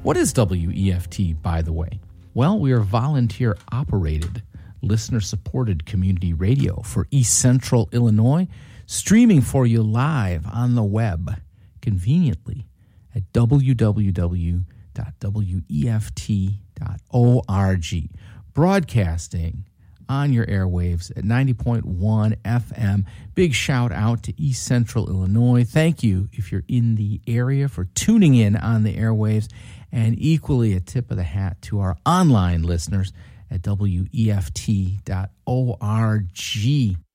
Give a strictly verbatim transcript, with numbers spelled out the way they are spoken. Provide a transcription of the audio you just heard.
What is W E F T, by the way? Well, we are volunteer-operated, listener-supported community radio for East Central Illinois, streaming for you live on the web, conveniently at w w w dot w e f t dot org, broadcasting on your airwaves at ninety point one F M. Big shout out to East Central Illinois. Thank you if you're in the area for tuning in on the airwaves, and equally a tip of the hat to our online listeners at w e f t dot org.